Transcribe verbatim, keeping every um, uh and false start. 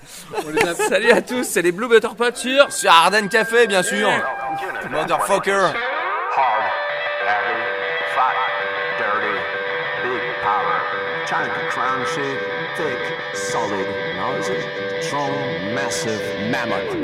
On les a... Salut à tous, c'est les Blue Butter Pots sur... Sur Arden Café, bien sûr. Motherfucker. Hard, heavy, fat, dirty, big power. Trying to crown shit, thick, solid, noisy, strong, massive, mammoth.